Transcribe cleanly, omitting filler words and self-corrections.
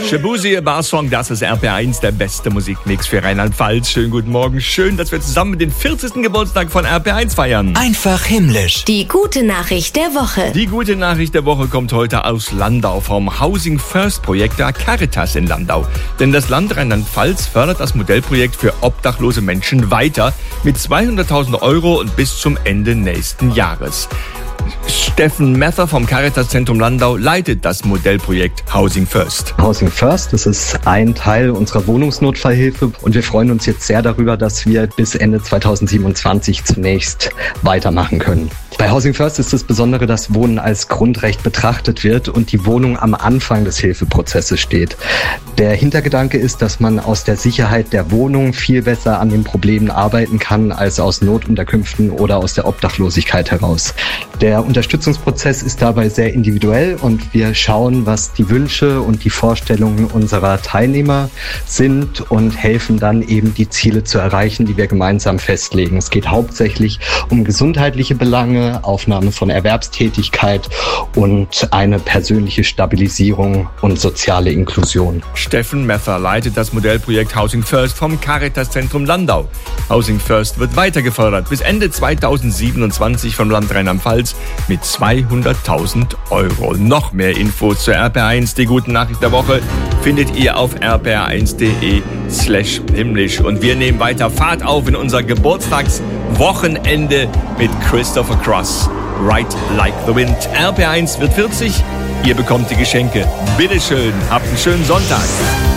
Shabuzi, Barsong, das ist RPR1, der beste Musikmix für Rheinland-Pfalz. Schönen guten Morgen, schön, dass wir zusammen den 40. Geburtstag von RPR1 feiern. Einfach himmlisch. Die gute Nachricht der Woche. Die gute Nachricht der Woche kommt heute aus Landau vom Housing First Projekt der Caritas in Landau. Denn das Land Rheinland-Pfalz fördert das Modellprojekt für obdachlose Menschen weiter mit 200.000 € und bis zum Ende nächsten Jahres. Steffen Mether vom Caritas-Zentrum Landau leitet das Modellprojekt Housing First. Housing First, das ist ein Teil unserer Wohnungsnotfallhilfe und wir freuen uns jetzt sehr darüber, dass wir bis Ende 2027 zunächst weitermachen können. Bei Housing First ist das Besondere, dass Wohnen als Grundrecht betrachtet wird und die Wohnung am Anfang des Hilfeprozesses steht. Der Hintergedanke ist, dass man aus der Sicherheit der Wohnung viel besser an den Problemen arbeiten kann als aus Notunterkünften oder aus der Obdachlosigkeit heraus. Der Unterstützungsprozess ist dabei sehr individuell und wir schauen, was die Wünsche und die Vorstellungen unserer Teilnehmer sind und helfen dann eben die Ziele zu erreichen, die wir gemeinsam festlegen. Es geht hauptsächlich um gesundheitliche Belange, Aufnahme von Erwerbstätigkeit und eine persönliche Stabilisierung und soziale Inklusion. Steffen Mether leitet das Modellprojekt Housing First vom Caritas-Zentrum Landau. Housing First wird weiter gefördert bis Ende 2027 vom Land Rheinland-Pfalz mit 200.000 €. Noch mehr Infos zur RPR1, die gute Nachricht der Woche, findet ihr auf rpr1.de/himmlisch. Und wir nehmen weiter Fahrt auf in unser Geburtstagswochenende mit Christopher Cross. Ride Like the Wind. RPR1 wird 40. Ihr bekommt die Geschenke. Bitteschön. Habt einen schönen Sonntag.